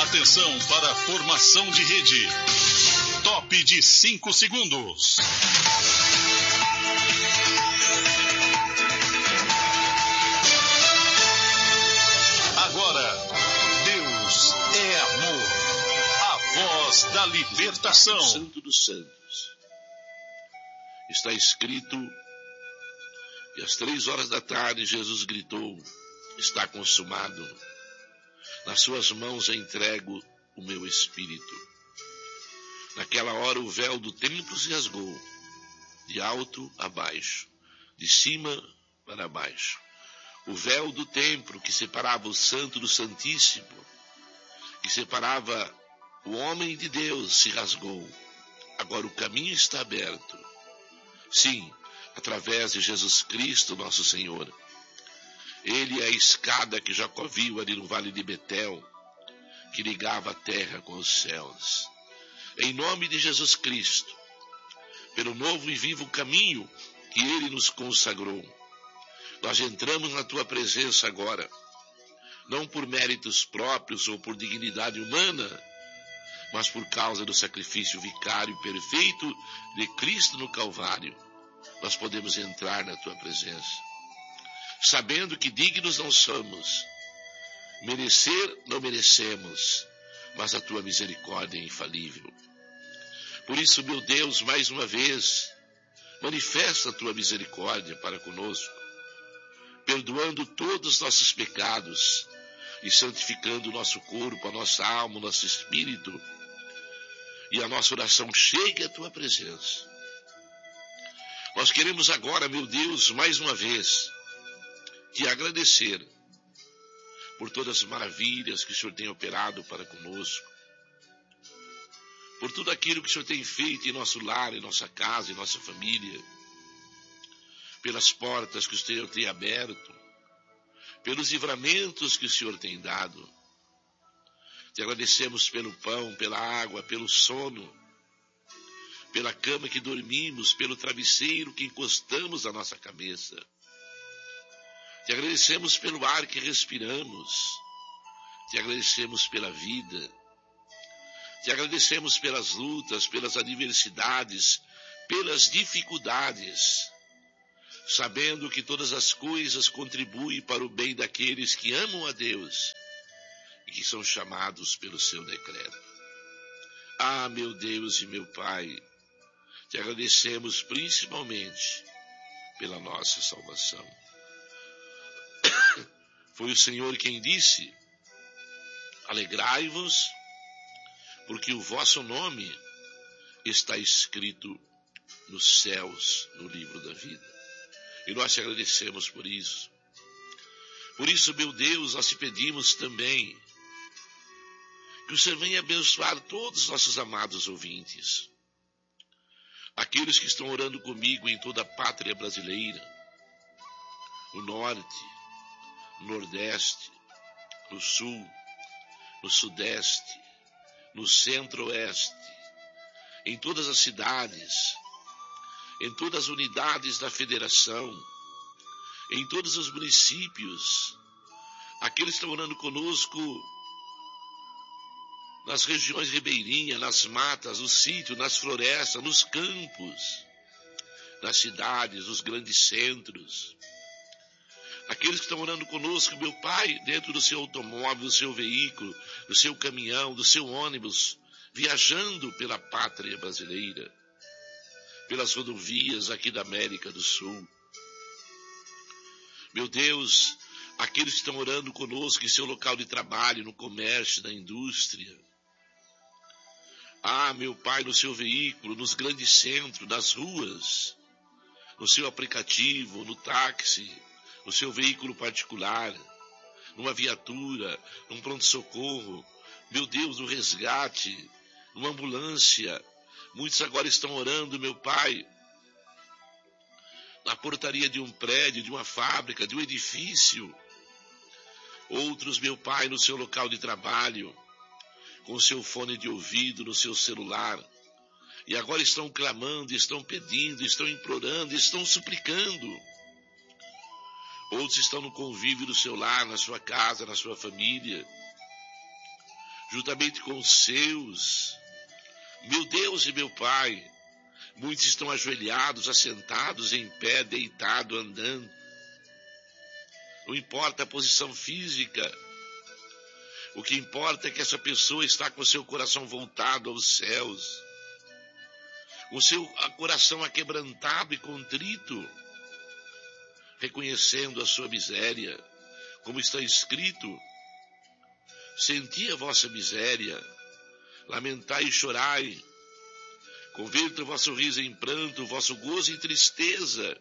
Atenção para a formação de rede. Top de 5 segundos. Agora, Deus é amor. A voz da libertação. Santo dos Santos. Está escrito que às 3h Jesus gritou: está consumado. Nas suas mãos entrego o meu espírito. Naquela hora o véu do templo se rasgou, de alto a baixo, de cima para baixo. O véu do templo que separava o santo do santíssimo, que separava o homem de Deus, se rasgou. Agora o caminho está aberto. Sim, através de Jesus Cristo, nosso Senhor. Ele é a escada que Jacó viu ali no vale de Betel, que ligava a terra com os céus. Em nome de Jesus Cristo, pelo novo e vivo caminho que Ele nos consagrou, nós entramos na Tua presença agora, não por méritos próprios ou por dignidade humana, mas por causa do sacrifício vicário perfeito de Cristo no Calvário. Nós podemos entrar na Tua presença, sabendo que dignos não somos, merecer não merecemos, mas a Tua misericórdia é infalível. Por isso, meu Deus, mais uma vez, manifesta a Tua misericórdia para conosco, perdoando todos os nossos pecados e santificando o nosso corpo, a nossa alma, o nosso espírito, e a nossa oração chegue à Tua presença. Nós queremos agora, meu Deus, mais uma vez, Te agradecer por todas as maravilhas que o Senhor tem operado para conosco, por tudo aquilo que o Senhor tem feito em nosso lar, em nossa casa, em nossa família, pelas portas que o Senhor tem aberto, pelos livramentos que o Senhor tem dado. Te agradecemos pelo pão, pela água, pelo sono, pela cama que dormimos, pelo travesseiro que encostamos à nossa cabeça. Te agradecemos pelo ar que respiramos. Te agradecemos pela vida. Te agradecemos pelas lutas, pelas adversidades, pelas dificuldades, sabendo que todas as coisas contribuem para o bem daqueles que amam a Deus e que são chamados pelo seu decreto. Ah, meu Deus e meu Pai, te agradecemos principalmente pela nossa salvação. Foi o Senhor quem disse: alegrai-vos, porque o vosso nome está escrito nos céus, no livro da vida. E nós te agradecemos por isso. Por isso, meu Deus, nós te pedimos também que o Senhor venha abençoar todos os nossos amados ouvintes, aqueles que estão orando comigo em toda a pátria brasileira, no norte, no nordeste, no sul, no sudeste, no centro-oeste, em todas as cidades, em todas as unidades da federação, em todos os municípios, aqueles que estão orando conosco nas regiões ribeirinhas, nas matas, no sítio, nas florestas, nos campos, nas cidades, nos grandes centros. Aqueles que estão orando conosco, meu Pai, dentro do seu automóvel, do seu veículo, do seu caminhão, do seu ônibus, viajando pela pátria brasileira, pelas rodovias aqui da América do Sul. Meu Deus, aqueles que estão orando conosco em seu local de trabalho, no comércio, na indústria. Ah, meu Pai, no seu veículo, nos grandes centros, nas ruas, no seu aplicativo, no táxi, no seu veículo particular, numa viatura, num pronto-socorro, meu Deus, no resgate, numa ambulância. Muitos agora estão orando, meu Pai, na portaria de um prédio, de uma fábrica, de um edifício. Outros, meu Pai, no seu local de trabalho, com o seu fone de ouvido, no seu celular. E agora estão clamando, estão pedindo, estão implorando, estão suplicando. Outros estão no convívio do seu lar, na sua casa, na sua família, juntamente com os seus. Meu Deus e meu Pai, muitos estão ajoelhados, assentados, em pé, deitado, andando. Não importa a posição física. O que importa é que essa pessoa está com o seu coração voltado aos céus. O seu coração aquebrantado e contrito, reconhecendo a sua miséria, como está escrito: senti a vossa miséria, lamentai e chorai, converta o vosso riso em pranto, o vosso gozo em tristeza,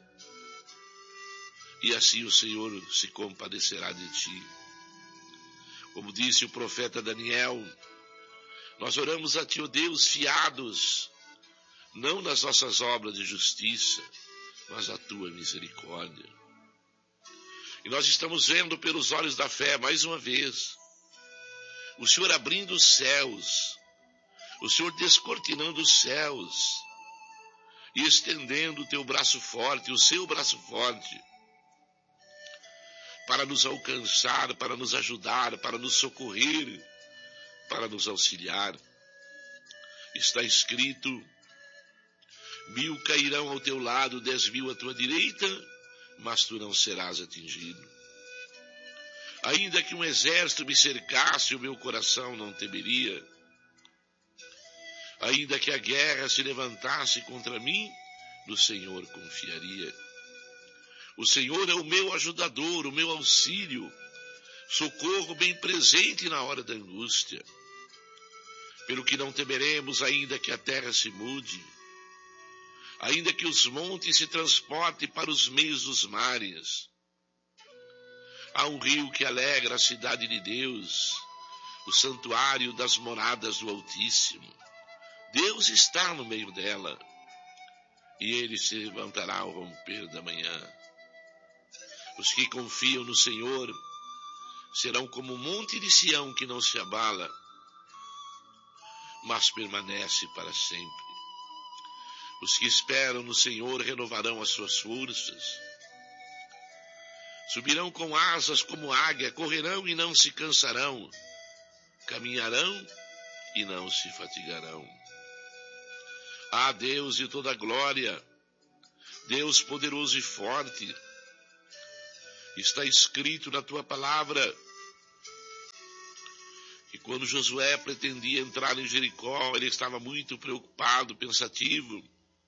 e assim o Senhor se compadecerá de ti. Como disse o profeta Daniel, nós oramos a ti, ó Deus, fiados, não nas nossas obras de justiça, mas a tua misericórdia. E nós estamos vendo pelos olhos da fé, mais uma vez, o Senhor abrindo os céus, o Senhor descortinando os céus e estendendo o teu braço forte, o seu braço forte, para nos alcançar, para nos ajudar, para nos socorrer, para nos auxiliar. Está escrito: 1000 cairão ao teu lado, 10.000 à tua direita, mas tu não serás atingido. Ainda que um exército me cercasse, o meu coração não temeria. Ainda que a guerra se levantasse contra mim, no Senhor confiaria. O Senhor é o meu ajudador, o meu auxílio, socorro bem presente na hora da angústia. Pelo que não temeremos, ainda que a terra se mude, ainda que os montes se transportem para os meios dos mares. Há um rio que alegra a cidade de Deus, o santuário das moradas do Altíssimo. Deus está no meio dela, e ele se levantará ao romper da manhã. Os que confiam no Senhor serão como o monte de Sião, que não se abala, mas permanece para sempre. Os que esperam no Senhor renovarão as suas forças. Subirão com asas como águia, correrão e não se cansarão, caminharão e não se fatigarão. Ah, Deus de toda glória, Deus poderoso e forte, está escrito na tua palavra que quando Josué pretendia entrar em Jericó, ele estava muito preocupado, pensativo.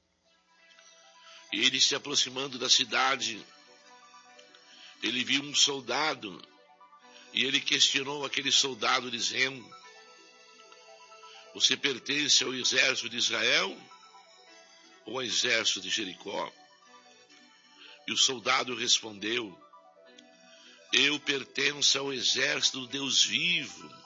E ele, se aproximando da cidade, ele viu um soldado, e ele questionou aquele soldado dizendo: você pertence ao exército de Israel ou ao exército de Jericó? E o soldado respondeu: eu pertenço ao exército do Deus vivo,